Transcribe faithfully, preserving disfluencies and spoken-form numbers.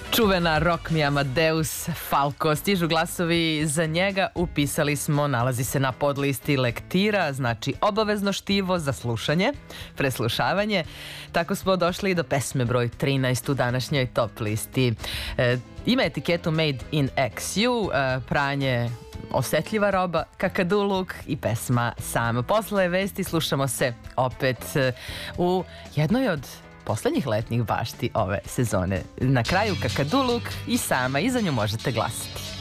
Čuvena rock mi Amadeus Falco, stižu glasovi za njega, upisali smo, nalazi se na podlisti lektira, znači obavezno štivo za slušanje, preslušavanje. Tako smo došli do pesme broj trinaest u današnjoj top listi. E, ima etiketu Made in X U, e, pranje osetljiva roba, kakadu luk i pesma Sam. Posle vesti slušamo se opet e, u jednoj od poslednjih letnjih bašti ove sezone. Na kraju kakadu luk i Sama, i za nju možete glasati.